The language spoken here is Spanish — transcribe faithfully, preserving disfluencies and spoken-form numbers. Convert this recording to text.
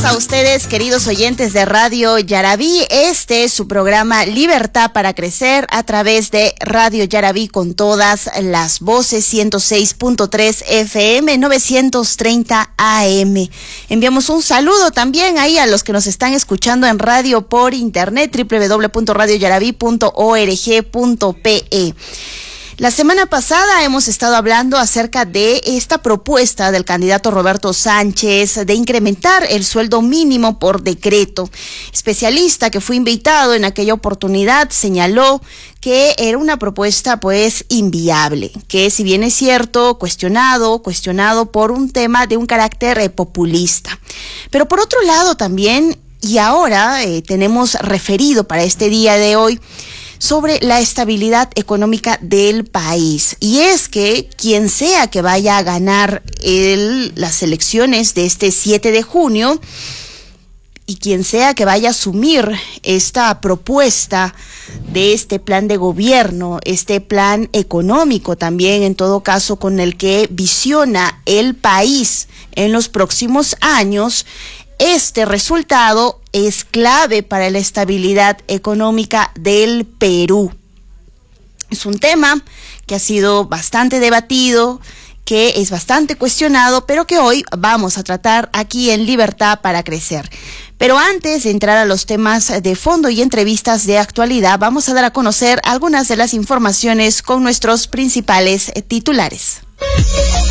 a ustedes, queridos oyentes de Radio Yaraví. Este es su programa Libertad para Crecer a través de Radio Yaraví con todas las voces, ciento seis punto tres F M, novecientos treinta A M. Enviamos un saludo también ahí a los que nos están escuchando en radio por internet, doble u doble u doble u punto radio yaraví punto org punto pe. La semana pasada hemos estado hablando acerca de esta propuesta del candidato Roberto Sánchez de incrementar el sueldo mínimo por decreto. Especialista que fue invitado en aquella oportunidad señaló que era una propuesta pues inviable, que si bien es cierto, cuestionado, cuestionado por un tema de un carácter eh, populista. Pero por otro lado también, y ahora eh, tenemos referido para este día de hoy, sobre la estabilidad económica del país. Y es que quien sea que vaya a ganar el, las elecciones de este siete de junio y quien sea que vaya a asumir esta propuesta de este plan de gobierno, este plan económico también en todo caso con el que visiona el país en los próximos años, este resultado es clave para la estabilidad económica del Perú. Es un tema que ha sido bastante debatido, que es bastante cuestionado, pero que hoy vamos a tratar aquí en Libertad para Crecer. Pero antes de entrar a los temas de fondo y entrevistas de actualidad, vamos a dar a conocer algunas de las informaciones con nuestros principales titulares.